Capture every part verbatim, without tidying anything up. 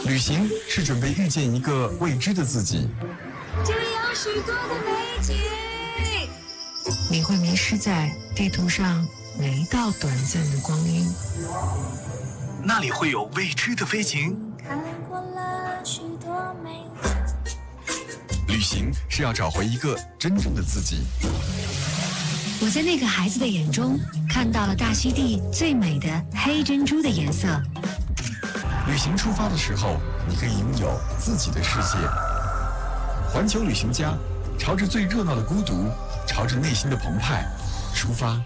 旅行是准备遇见一个未知的自己， 这里有许多的美景， 你会迷失在地图上每一道短暂的光阴， 那里会有未知的飞行。 看过了许多美景。 旅行是要找回一个真正的自己。 我在那个孩子的眼中看到了大溪地最美的黑珍珠的颜色。 旅行出发的时候，你可以拥有自己的世界。环球旅行家，朝着最热闹的孤独，朝着内心的澎湃出发。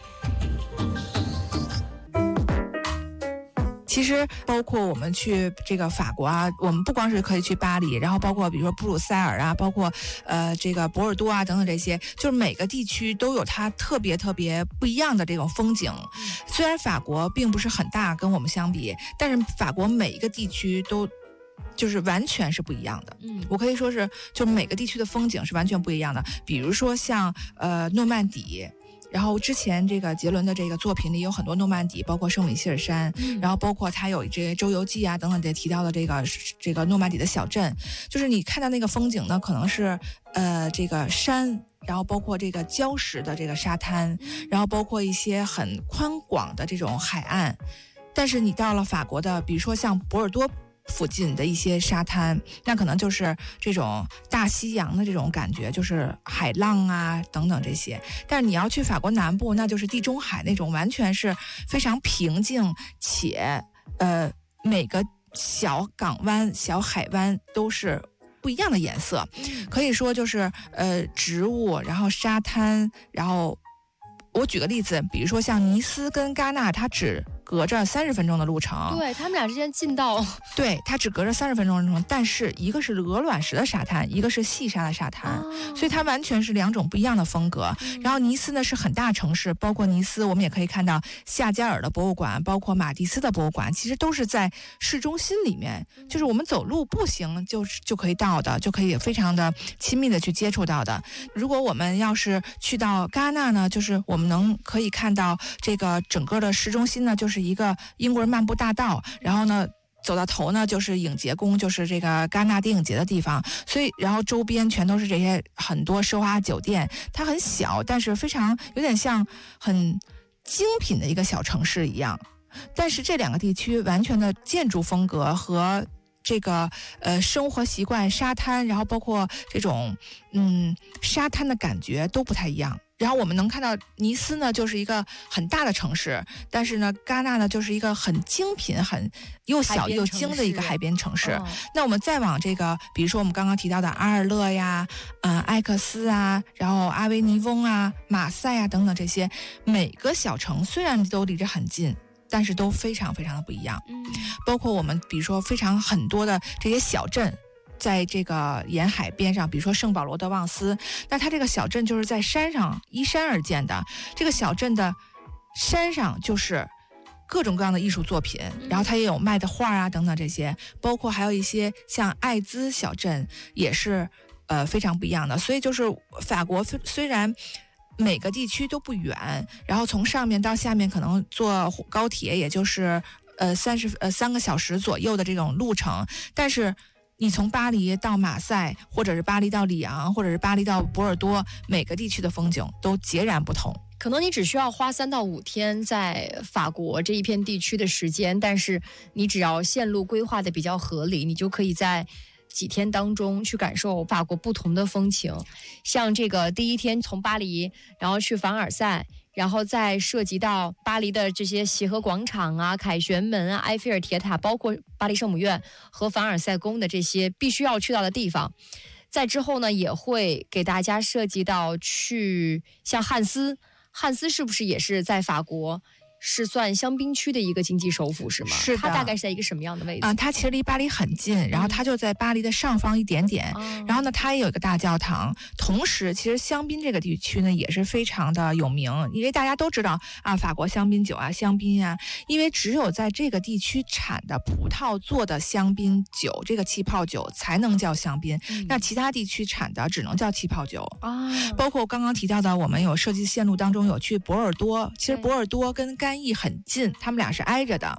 其实包括我们去这个法国啊，我们不光是可以去巴黎，然后包括比如说布鲁塞尔啊，包括呃这个博尔多啊等等这些，就是每个地区都有它特别特别不一样的这种风景。虽然法国并不是很大，跟我们相比，但是法国每一个地区都就是完全是不一样的。嗯，我可以说是，就每个地区的风景是完全不一样的。比如说像呃诺曼底。然后之前这个杰伦的这个作品里有很多诺曼底，包括圣米歇尔山，嗯、然后包括他有这些周游记啊等等这提到的这个这个诺曼底的小镇，就是你看到那个风景呢，可能是呃这个山，然后包括这个礁石的这个沙滩，然后包括一些很宽广的这种海岸，但是你到了法国的，比如说像博尔多附近的一些沙滩，那可能就是这种大西洋的这种感觉，就是海浪啊等等这些。但是你要去法国南部，那就是地中海那种完全是非常平静且呃每个小港湾小海湾都是不一样的颜色，可以说就是呃植物，然后沙滩，然后我举个例子，比如说像尼斯跟戛纳，它只隔着三十分钟的路程， 对他们俩之间近到， 对，它只隔着三十分钟的路程，但是一个是鹅卵石的沙滩，一个是细沙的沙滩，哦、所以它完全是两种不一样的风格。嗯、然后尼斯呢是很大城市，包括尼斯我们也可以看到夏加尔的博物馆，包括马蒂斯的博物馆，其实都是在市中心里面，就是我们走路步行就就可以到的，就可以非常的亲密的去接触到的。如果我们要是去到戛纳呢，就是我们能可以看到这个整个的市中心呢，就是一个英国人漫步大道，然后呢走到头呢就是影节宫，就是这个戛纳电影节的地方，所以然后周边全都是这些很多奢华酒店，它很小，但是非常有点像很精品的一个小城市一样。但是这两个地区完全的建筑风格和这个呃生活习惯、沙滩，然后包括这种嗯沙滩的感觉都不太一样。然后我们能看到尼斯呢就是一个很大的城市，但是呢戛纳呢就是一个很精品、很又小又精的一个海边城市。哦、那我们再往这个，比如说我们刚刚提到的阿尔勒呀、呃艾克斯啊，然后阿维尼翁啊、马赛啊等等这些，每个小城虽然都离着很近，但是都非常非常的不一样。嗯，包括我们比如说非常很多的这些小镇。在这个沿海边上，比如说圣保罗德旺斯，那它这个小镇就是在山上依山而建的。这个小镇的山上就是各种各样的艺术作品，然后它也有卖的画啊等等这些，包括还有一些像艾兹小镇也是呃非常不一样的。所以就是法国虽然每个地区都不远，然后从上面到下面可能坐高铁也就是呃三十呃三个小时左右的这种路程，但是你从巴黎到马赛，或者是巴黎到里昂，或者是巴黎到博尔多，每个地区的风景都截然不同。 可能你只需要花三到五天在法国这一片地区的时间，但是你只要线路规划的比较合理，你就可以在几天当中去感受法国不同的风情。像这个第一天从巴黎，然后去凡尔赛，然后再涉及到巴黎的这些协和广场啊、凯旋门啊、埃菲尔铁塔，包括巴黎圣母院和凡尔赛宫的这些必须要去到的地方。再之后呢，也会给大家涉及到去像汉斯，汉斯是不是也是在法国？是算香槟区的一个经济首府是吗？ 是的。 它大概是在一个什么样的位置？ 啊、呃，它其实离巴黎很近，然后它就在巴黎的上方一点点。嗯、然后呢，它也有一个大教堂。同时，其实香槟这个地区呢也是非常的有名，因为大家都知道啊，法国香槟酒啊、香槟啊，因为只有在这个地区产的葡萄做的香槟酒，这个气泡酒才能叫香槟。嗯、那其他地区产的只能叫气泡酒啊。包括刚刚提到的，我们有设计线路当中有去博尔多，其实博尔多跟甘干邑很近，他们俩是挨着的。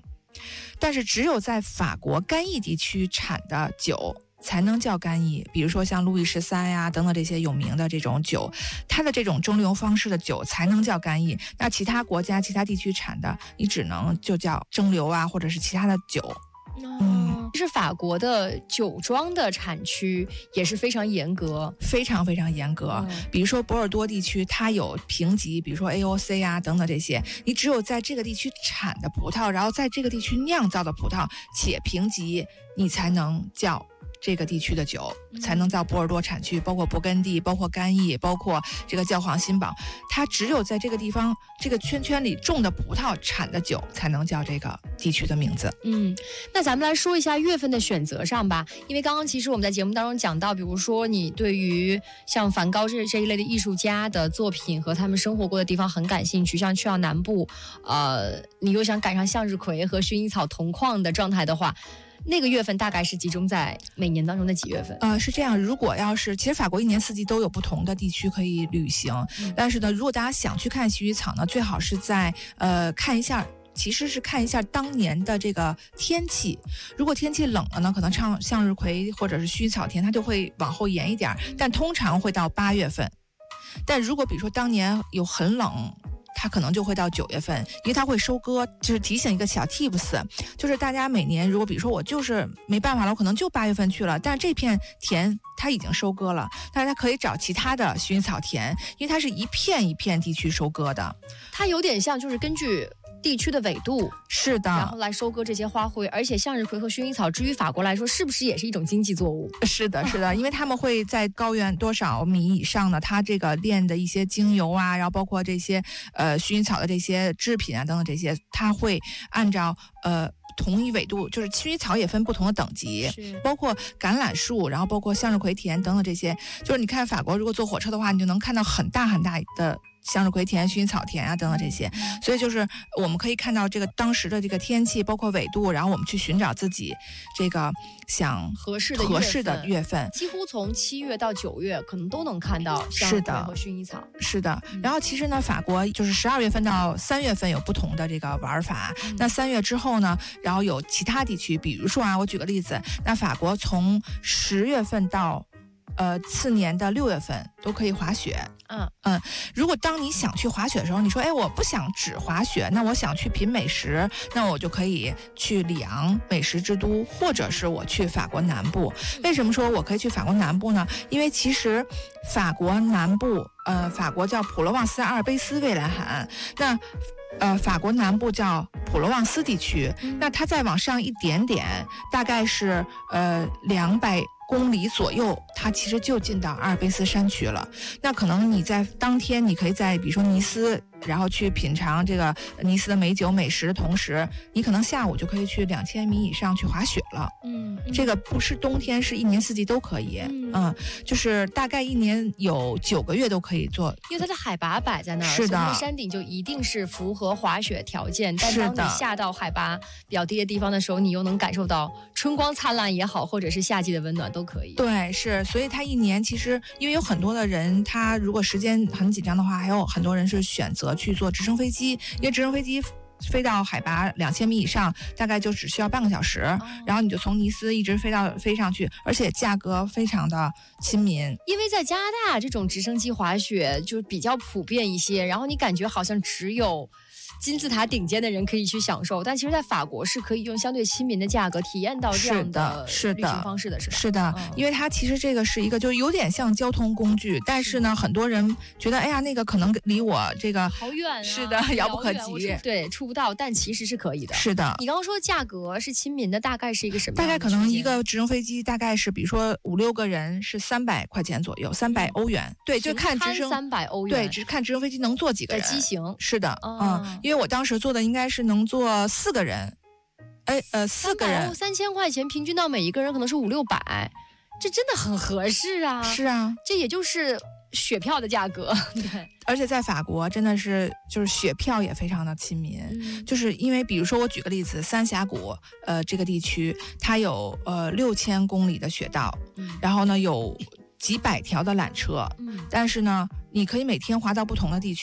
但是只有在法国干邑地区产的酒才能叫干邑，比如说像路易十三呀等等这些有名的这种酒，它的这种蒸馏方式的酒才能叫干邑。那其他国家、其他地区产的，你只能就叫蒸馏啊，或者是其他的酒。 嗯，是法国的酒庄的产区也是非常严格， 非常非常严格。 嗯、 比如说波尔多地区，它有评级，比如说 A O C 啊等等这些，你只有在这个地区产的葡萄，然后在这个地区酿造的葡萄且评级，你才能叫这个地区的酒，才能叫波尔多产区，包括勃艮第，包括干邑，包括这个教皇新堡，它只有在这个地方这个圈圈里种的葡萄产的酒才能叫这个地区的名字。 嗯，那咱们来说一下月份的选择上吧，因为刚刚其实我们在节目当中讲到，比如说你对于像梵高这这一类的艺术家的作品和他们生活过的地方很感兴趣，像去到南部，呃，你又想赶上向日葵和薰衣草同框的状态的话，那个月份大概是集中在每年当中的几月份？ 呃，是这样，如果要是其实法国一年四季都有不同的地区可以旅行，嗯、但是呢，如果大家想去看薰衣草呢，最好是在呃看一下。其实是看一下当年的这个天气，如果天气冷了呢，可能唱向日葵或者是薰衣草田，它就会往后延一点，但通常会到八月份。但如果比如说当年有很冷，它可能就会到九月份，因为它会收割。就是提醒一个小 tips， 就是大家每年如果比如说我就是没办法了，我可能就八月份去了，但是这片田它已经收割了，但是它可以找其他的薰衣草田，因为它是一片一片地区收割的， 它有点像就是根据地区的纬度， 是的， 然后来收割这些花卉。而且向日葵和薰衣草，至于法国来说，是不是也是一种经济作物？ 是的，是的，因为他们会在高原多少米以上呢？它这个炼的一些精油啊，然后包括这些呃薰衣草的这些制品啊等等这些，它会按照呃。同一纬度，就是薰衣草也分不同的等级，包括橄榄树，然后包括向日葵田等等这些。就是你看法国，如果坐火车的话，你就能看到很大很大的向日葵田、薰衣草田啊等等这些。所以就是我们可以看到这个当时的这个天气，包括纬度，然后我们去寻找自己这个想合适的合适的月份。 几乎从七月到九月，可能都能看到向日葵和薰衣草。 是的，然后其实呢，法国就是十二月份到三月份有不同的这个玩法。嗯、那三月之后呢，然后有其他地区，比如说啊，我举个例子，那法国从十月份到呃次年的六月份都可以滑雪。嗯嗯，如果当你想去滑雪的时候，你说哎，我不想只滑雪，那我想去品美食，那我就可以去里昂美食之都，或者是我去法国南部。为什么说我可以去法国南部呢？因为其实法国南部，呃，法国叫普罗旺斯阿尔卑斯蔚蓝海岸，那呃，法国南部叫普罗旺斯地区，那它再往上一点点，大概是呃两百公里左右，它其实就进到阿尔卑斯山区了。那可能你在当天，你可以在比如说尼斯，然后去品尝这个尼斯的美酒美食的同时，你可能下午就可以去两千米以上去滑雪了。嗯，这个不是冬天，是一年四季都可以。嗯，嗯就是大概一年有九个月都可以做， 因为它的海拔摆在那儿， 是的， 所以山顶就一定是符合滑雪条件。但当你下到海拔比较低的地方的时候，你又能感受到春光灿烂也好，或者是夏季的温暖都可以。 对，是，所以它一年其实因为有很多的人，他如果时间很紧张的话，还有很多人是选择去坐直升飞机，因为直升飞机飞到海拔两千米以上，大概就只需要半个小时，哦、然后你就从尼斯一直飞到飞上去，而且价格非常的亲民。 因为在加拿大这种直升机滑雪就是比较普遍一些，然后你感觉好像只有金字塔顶尖的人可以去享受，但其实在法国是可以用相对亲民的价格体验到这样的旅行方式的，是吧？ 是的，嗯、因为它其实这个是一个就有点像交通工具，但是呢，很多人觉得哎呀，那个可能离我这个好远啊， 是的，遥不可及， 对，触不到，但其实是可以的。 是的， 你刚刚说价格是亲民的，大概是一个什么样的？ 大概可能一个直升飞机大概是，比如说五六个人是三百块钱左右，三百欧元。对，就看直升三百欧元， 对，只看直升飞机能坐几个人。 机型是的，哦、嗯，因为我当时坐的应该是能坐四个人，哎呃四个人， 三千块钱平均到每一个人可能是五六百，这真的很合适啊！ 是啊， 这也就是雪票的价格。对， 而且在法国真的是就是雪票也非常的亲民，嗯、就是因为比如说我举个例子，三峡谷呃这个地区它有呃六千公里的雪道，嗯、然后呢有几百条的缆车，嗯、但是呢你可以每天滑到不同的地区。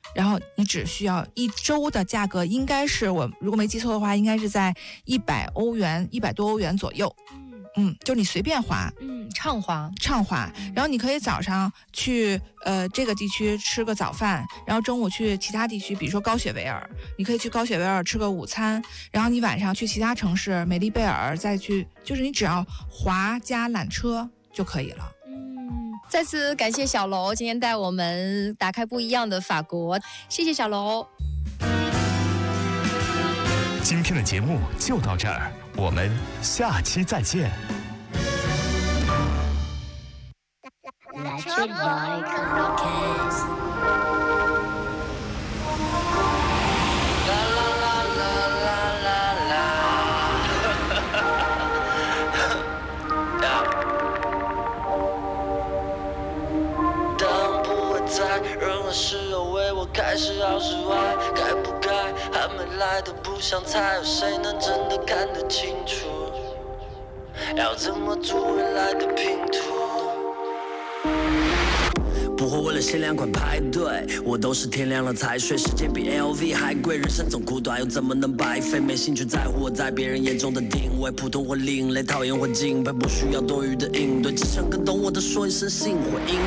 然后你只需要一周的价格，应该是我如果没记错的话，应该是在一百欧元，一百多欧元左右。嗯，就你随便滑， 嗯，畅滑， 畅滑。然后你可以早上去呃这个地区吃个早饭，然后中午去其他地区，比如说高雪维尔，你可以去高雪维尔吃个午餐，然后你晚上去其他城市，美丽贝尔再去，就是你只要滑加缆车就可以了。 嗯，再次感谢小楼今天带我们打开不一样的法国，谢谢小楼。 今天的节目就到这儿，我们下期再见。 当不会在任何时候为我开始好是坏，该不该还没来的不想猜，有谁能真的看得清楚？要怎么组未来的拼图？不会为了限量款排队，我都是天亮了才睡。时间比 L V 还贵，人生总苦短，又怎么能白费？没兴趣在乎我在别人眼中的定位，普通或另类，讨厌或敬佩，不需要多余的应对，只想更懂我的说一声信或因